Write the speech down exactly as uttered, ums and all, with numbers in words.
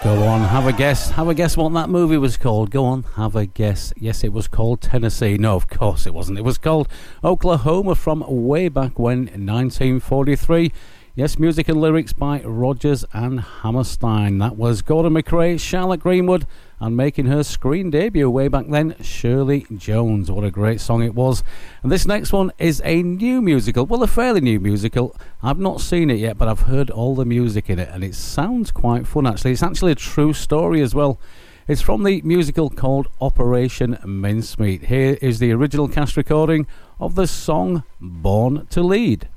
Go on, have a guess. Have a guess what that movie was called. Go on, have a guess. Yes, it was called Tennessee. No, of course it wasn't. It was called Oklahoma from way back when, in nineteen forty-three. Yes, music and lyrics by Rodgers and Hammerstein. That was Gordon McRae, Charlotte Greenwood, and making her screen debut way back then, Shirley Jones. What a great song it was. And this next one is a new musical. Well, a fairly new musical. I've not seen it yet, but I've heard all the music in it, and it sounds quite fun, actually. It's actually a true story as well. It's from the musical called Operation Mincemeat. Here is the original cast recording of the song Born to Lead.